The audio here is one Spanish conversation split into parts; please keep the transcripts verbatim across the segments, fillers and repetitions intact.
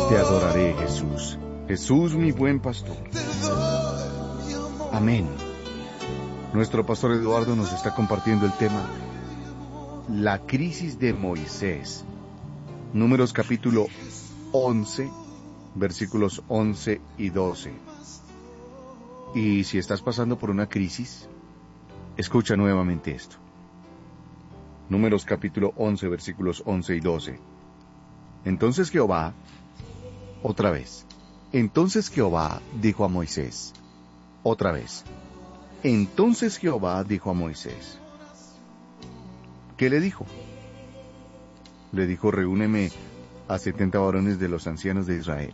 Te adoraré, Jesús. Jesús, mi buen pastor. Amén. Nuestro pastor Eduardo nos está compartiendo el tema La crisis de Moisés. Números capítulo once, versículos once y doce. Y si estás pasando por una crisis, escucha nuevamente esto. Números capítulo once, versículos once y doce. Entonces Jehová, otra vez, entonces Jehová dijo a Moisés, otra vez, entonces Jehová dijo a Moisés. ¿Qué le dijo? Le dijo, reúneme a setenta varones de los ancianos de Israel.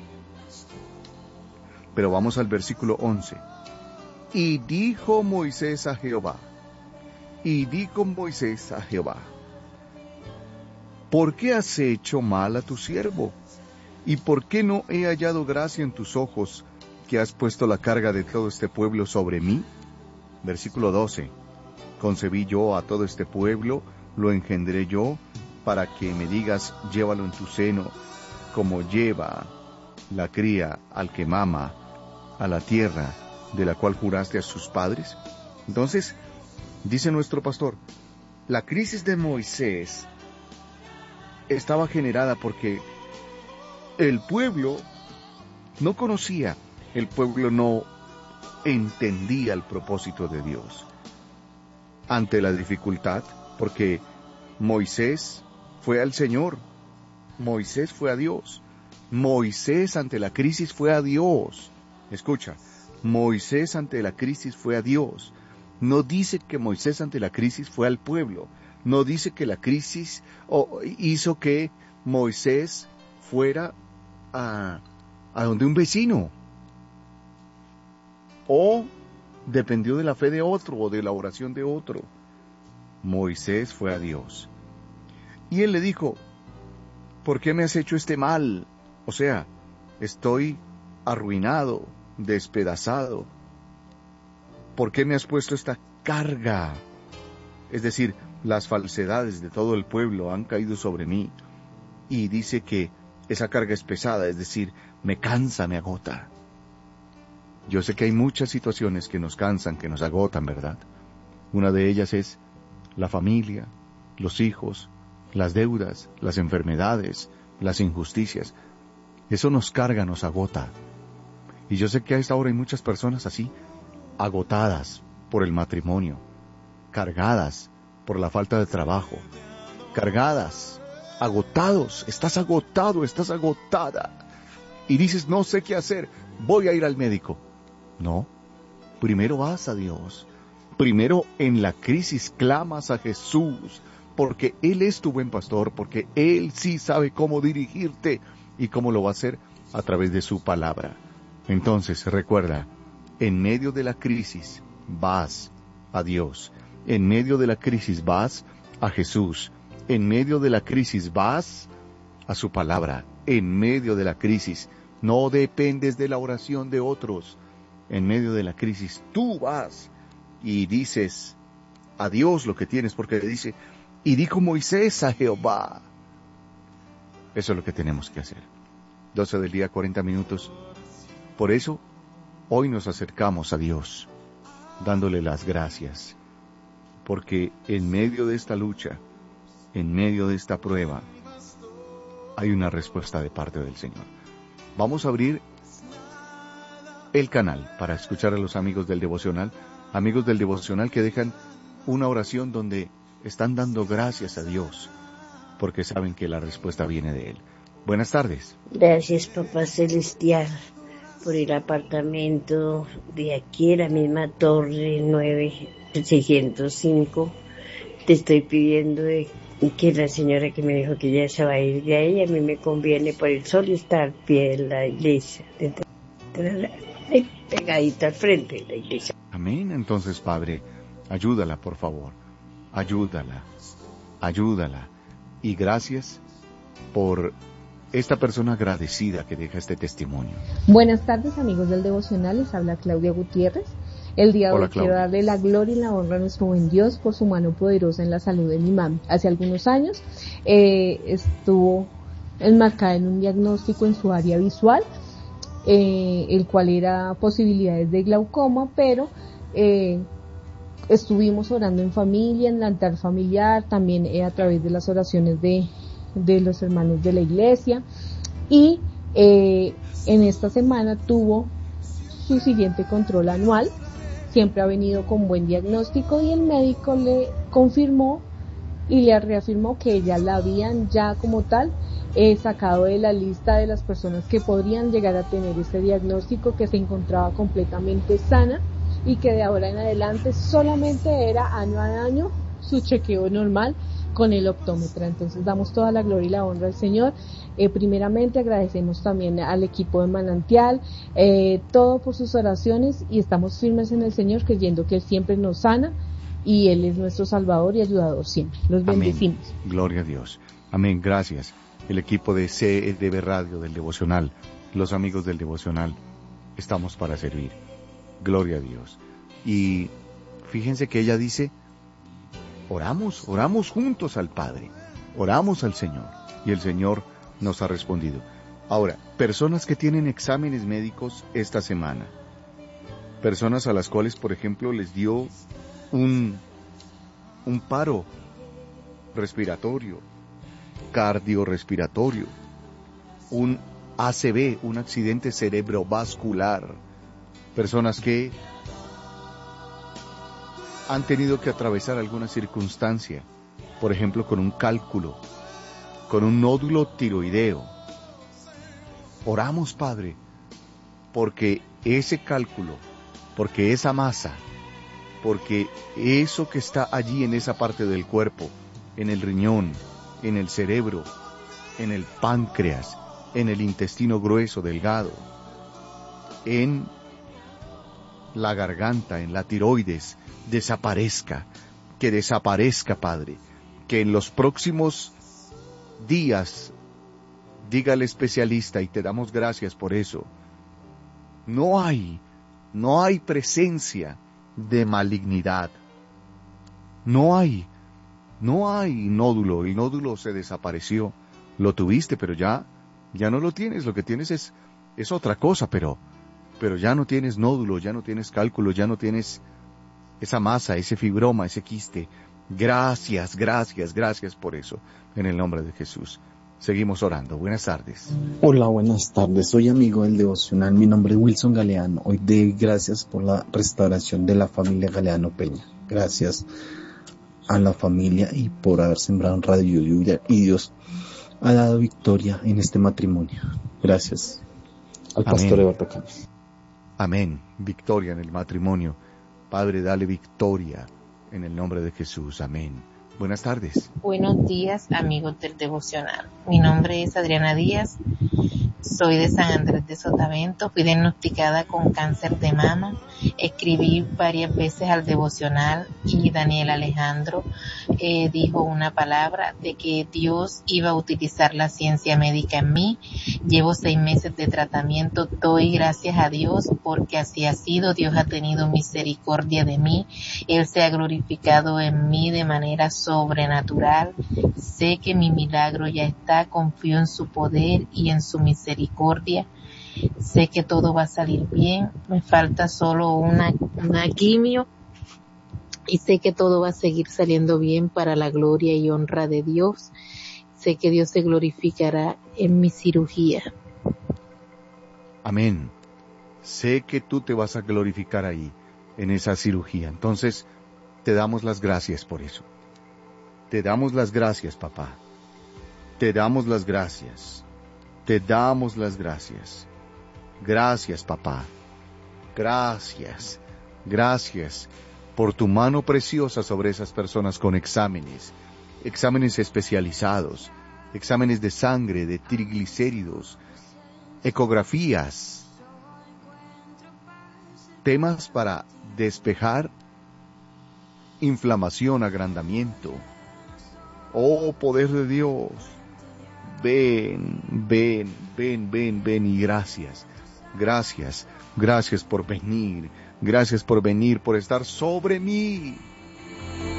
Pero vamos al versículo once. Y dijo Moisés a Jehová, y dijo Moisés a Jehová, ¿por qué has hecho mal a tu siervo? ¿Y por qué no he hallado gracia en tus ojos, que has puesto la carga de todo este pueblo sobre mí? Versículo doce. Concebí yo a todo este pueblo, lo engendré yo, para que me digas, llévalo en tu seno, como lleva la cría al que mama, a la tierra de la cual juraste a sus padres. Entonces, dice nuestro pastor, la crisis de Moisés estaba generada porque el pueblo no conocía, el pueblo no entendía el propósito de Dios. Ante la dificultad, porque Moisés fue al Señor, Moisés fue a Dios, Moisés ante la crisis fue a Dios. Escucha, Moisés ante la crisis fue a Dios. No dice que Moisés ante la crisis fue al pueblo. No dice que la crisis oh, hizo que Moisés fuera a, a donde un vecino. O dependió de la fe de otro o de la oración de otro. Moisés fue a Dios. Y él le dijo, ¿por qué me has hecho este mal? O sea, estoy arruinado, despedazado. ¿Por qué me has puesto esta carga? Es decir, las falsedades de todo el pueblo han caído sobre mí. Y dice que esa carga es pesada, es decir, me cansa, me agota. Yo sé que hay muchas situaciones que nos cansan, que nos agotan, ¿verdad? Una de ellas es la familia, los hijos, las deudas, las enfermedades, las injusticias. Eso nos carga, nos agota. Y yo sé que a esta hora hay muchas personas así, agotadas por el matrimonio, cargadas por la falta de trabajo, cargadas, agotados, estás agotado, estás agotada. Y dices, no sé qué hacer, voy a ir al médico. No, primero vas a Dios. Primero en la crisis clamas a Jesús, porque Él es tu buen pastor, porque Él sí sabe cómo dirigirte y cómo lo va a hacer a través de su palabra. Entonces, recuerda, en medio de la crisis vas a Dios. En medio de la crisis vas a Jesús. En medio de la crisis vas a su palabra. En medio de la crisis no dependes de la oración de otros. En medio de la crisis tú vas y dices a Dios lo que tienes, porque le dice, y dijo Moisés a Jehová. Eso es lo que tenemos que hacer. doce del día, cuarenta minutos. Por eso, hoy nos acercamos a Dios, dándole las gracias, porque en medio de esta lucha, en medio de esta prueba, hay una respuesta de parte del Señor. Vamos a abrir el canal para escuchar a los amigos del devocional, amigos del devocional que dejan una oración donde están dando gracias a Dios, porque saben que la respuesta viene de Él. Buenas tardes. Gracias, Papá Celestial, por el apartamento de aquí, la misma torre nueve seiscientos cinco. Te estoy pidiendo de, que la señora que me dijo que ya se va a ir de ahí, a mí me conviene por el sol estar al pie de la iglesia, pegadita al frente de la iglesia. Amén. Entonces, Padre, ayúdala, por favor. Ayúdala. Ayúdala. Y gracias por esta persona agradecida que deja este testimonio. Buenas tardes, amigos del devocional, les habla Claudia Gutiérrez. El día de hoy quiero darle la gloria y la honra a nuestro buen Dios por su mano poderosa en la salud de mi mami. Hace algunos años eh, estuvo enmarcada en un diagnóstico en su área visual, eh, el cual era posibilidades de glaucoma, pero eh, estuvimos orando en familia, en el altar familiar, también eh, a través de las oraciones de, de los hermanos de la iglesia, y eh, en esta semana tuvo su siguiente control anual. Siempre ha venido con buen diagnóstico y el médico le confirmó y le reafirmó que ya la habían ya como tal eh, sacado de la lista de las personas que podrían llegar a tener este diagnóstico, que se encontraba completamente sana y que de ahora en adelante solamente era año a año su chequeo normal con el optómetra. Entonces damos toda la gloria y la honra al Señor. Eh, primeramente agradecemos también al equipo de Manantial, eh, todo por sus oraciones, y estamos firmes en el Señor, creyendo que Él siempre nos sana y Él es nuestro Salvador y ayudador siempre. Los bendecimos. Amén. Gloria a Dios. Amén. Gracias. El equipo de C D B Radio del Devocional, los amigos del Devocional, estamos para servir. Gloria a Dios. Y fíjense que ella dice, oramos, oramos juntos al Padre, oramos al Señor, y el Señor nos ha respondido. Ahora, personas que tienen exámenes médicos esta semana, personas a las cuales, por ejemplo, les dio un, un paro respiratorio, cardiorrespiratorio, un A C V, un accidente cerebrovascular, personas que han tenido que atravesar alguna circunstancia, por ejemplo, con un cálculo, con un nódulo tiroideo. Oramos, Padre, porque ese cálculo, porque esa masa, porque eso que está allí en esa parte del cuerpo, en el riñón, en el cerebro, en el páncreas, en el intestino grueso, delgado, en la garganta, en la tiroides, desaparezca, que desaparezca, Padre, que en los próximos días, diga el especialista, y te damos gracias por eso, no hay, no hay presencia de malignidad, no hay, no hay nódulo, el nódulo se desapareció, lo tuviste, pero ya, ya no lo tienes, lo que tienes es, es otra cosa, pero, pero ya no tienes nódulo, ya no tienes cálculo, ya no tienes esa masa, ese fibroma, ese quiste. Gracias, gracias, gracias por eso, en el nombre de Jesús. Seguimos orando. Buenas tardes. Hola, buenas tardes. Soy amigo del Devocional. Mi nombre es Wilson Galeano. Hoy doy gracias por la restauración de la familia Galeano Peña. Gracias a la familia y por haber sembrado en Radio Lluvia. Y Dios ha dado victoria en este matrimonio. Gracias al pastor Eduardo Campos. Amén. Victoria en el matrimonio. Padre, dale victoria en el nombre de Jesús. Amén. Buenas tardes. Buenos días, amigos del Devocional. Mi nombre es Adriana Díaz. Soy de San Andrés de Sotavento. Fui diagnosticada con cáncer de mama. Escribí varias veces al Devocional y Daniel Alejandro eh, dijo una palabra de que Dios iba a utilizar la ciencia médica en mí. Llevo seis meses de tratamiento. Doy gracias a Dios porque así ha sido. Dios ha tenido misericordia de mí. Él se ha glorificado en mí de manera sobrenatural. Sé que mi milagro ya está. Confío en su poder y en su misericordia. Sé que todo va a salir bien. Me falta solo una, una quimio y sé que todo va a seguir saliendo bien para la gloria y honra de Dios. Sé que Dios se glorificará en mi cirugía. Amén. Sé que tú te vas a glorificar ahí, en esa cirugía. Entonces, te damos las gracias por eso. Te damos las gracias, papá. Te damos las gracias. Te damos las gracias. Gracias, papá. Gracias. Gracias por tu mano preciosa sobre esas personas con exámenes, exámenes especializados, exámenes de sangre, de triglicéridos, ecografías, temas para despejar inflamación, agrandamiento. Oh, poder de Dios, ven, ven, ven, ven, ven y gracias, gracias, gracias por venir, gracias por venir, por estar sobre mí.